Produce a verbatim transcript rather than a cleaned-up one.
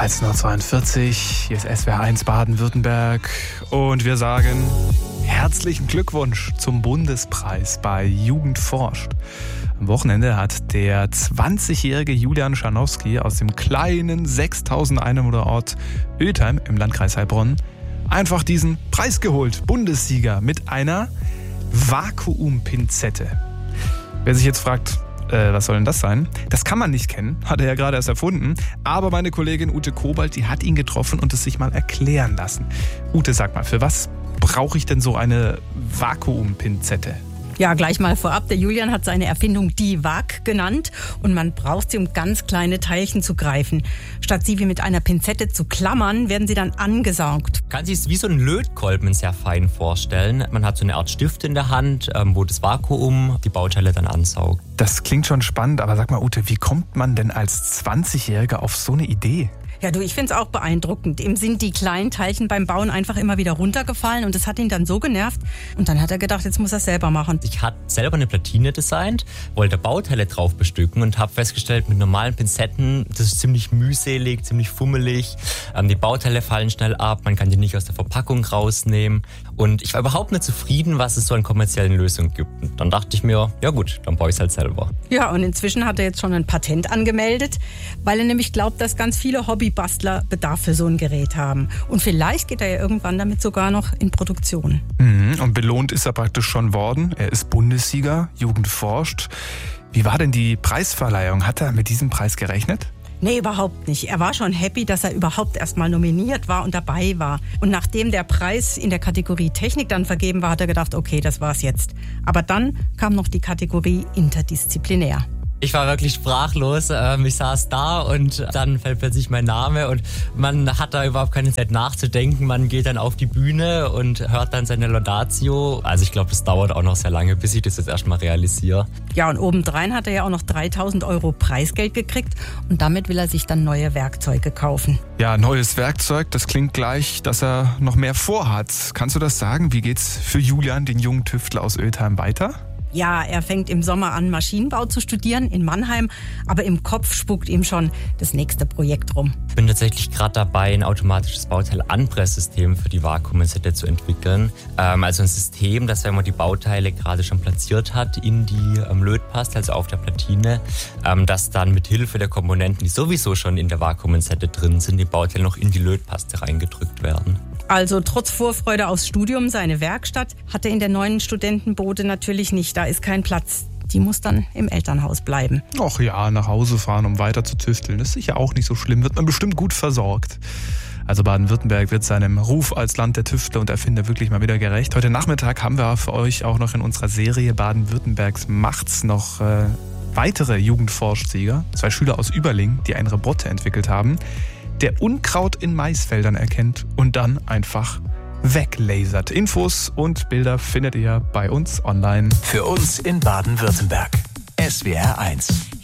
dreizehn Uhr zweiundvierzig, hier ist S W R eins Baden-Württemberg und wir sagen herzlichen Glückwunsch zum Bundespreis bei Jugend forscht. Am Wochenende hat der zwanzigjährige Julian Scharnowski aus dem kleinen sechstausend Einwohnerort Oetheim im Landkreis Heilbronn einfach diesen Preis geholt. Bundessieger mit einer Vakuumpinzette. Wer sich jetzt fragt, äh, was soll denn das sein? Das kann man nicht kennen, hat er ja gerade erst erfunden. Aber meine Kollegin Ute Kobalt, die hat ihn getroffen und es sich mal erklären lassen. Ute, sag mal, für was brauche ich denn so eine Vakuumpinzette? Ja, gleich mal vorab. Der Julian hat seine Erfindung die Vak genannt und man braucht sie, um ganz kleine Teilchen zu greifen. Statt sie wie mit einer Pinzette zu klammern, werden sie dann angesaugt. Kann sich wie so ein Lötkolben sehr fein vorstellen. Man hat so eine Art Stift in der Hand, wo das Vakuum die Bauteile dann ansaugt. Das klingt schon spannend, aber sag mal Ute, wie kommt man denn als zwanzigjähriger auf so eine Idee? Ja, du, ich finde es auch beeindruckend. Ihm sind die kleinen Teilchen beim Bauen einfach immer wieder runtergefallen und das hat ihn dann so genervt. Und dann hat er gedacht, jetzt muss er es selber machen. Ich habe selber eine Platine designt, wollte Bauteile drauf bestücken und habe festgestellt, mit normalen Pinzetten, das ist ziemlich mühselig, ziemlich fummelig. Ähm, die Bauteile fallen schnell ab, man kann die nicht aus der Verpackung rausnehmen. Und ich war überhaupt nicht zufrieden, was es so an kommerziellen Lösungen gibt. Und dann dachte ich mir, ja gut, dann baue ich es halt selber. Ja, und inzwischen hat er jetzt schon ein Patent angemeldet, weil er nämlich glaubt, dass ganz viele Hobbybastler Bedarf für so ein Gerät haben. Und vielleicht geht er ja irgendwann damit sogar noch in Produktion. Mhm, und belohnt ist er praktisch schon worden. Er ist Bundessieger, Jugend forscht. Wie war denn die Preisverleihung? Hat er mit diesem Preis gerechnet? Nee, überhaupt nicht. Er war schon happy, dass er überhaupt erst mal nominiert war und dabei war. Und nachdem der Preis in der Kategorie Technik dann vergeben war, hat er gedacht, okay, das war's jetzt. Aber dann kam noch die Kategorie Interdisziplinär. Ich war wirklich sprachlos. Ich saß da und dann fällt plötzlich mein Name und man hat da überhaupt keine Zeit nachzudenken. Man geht dann auf die Bühne und hört dann seine Laudatio. Also ich glaube, das dauert auch noch sehr lange, bis ich das jetzt erstmal realisiere. Ja, und obendrein hat er ja auch noch dreitausend Euro Preisgeld gekriegt und damit will er sich dann neue Werkzeuge kaufen. Ja, neues Werkzeug, das klingt gleich, dass er noch mehr vorhat. Kannst du das sagen? Wie geht's für Julian, den jungen Tüftler aus Oetheim, weiter? Ja, er fängt im Sommer an, Maschinenbau zu studieren in Mannheim, aber im Kopf spukt ihm schon das nächste Projekt rum. Ich bin tatsächlich gerade dabei, ein automatisches Bauteil-Anpresssystem für die Vakuumpinzette zu entwickeln. Ähm, also ein System, das, wenn man die Bauteile gerade schon platziert hat, in die ähm, Lötpaste, also auf der Platine, ähm, dass dann mit Hilfe der Komponenten, die sowieso schon in der Vakuumpinzette drin sind, die Bauteile noch in die Lötpaste reingedrückt werden. Also trotz Vorfreude aufs Studium, seine Werkstatt hat er in der neuen Studentenbude natürlich nicht. Da ist kein Platz. Die muss dann im Elternhaus bleiben. Ach ja, nach Hause fahren, um weiter zu tüfteln. Das ist sicher auch nicht so schlimm. Wird man bestimmt gut versorgt. Also Baden-Württemberg wird seinem Ruf als Land der Tüftler und Erfinder wirklich mal wieder gerecht. Heute Nachmittag haben wir für euch auch noch in unserer Serie Baden-Württembergs macht's noch äh, weitere Jugendforschsieger. Zwei Schüler aus Überling, die einen Roboter entwickelt haben, der Unkraut in Maisfeldern erkennt und dann einfach weglasert. Infos und Bilder findet ihr bei uns online. Für uns in Baden-Württemberg. S W R eins.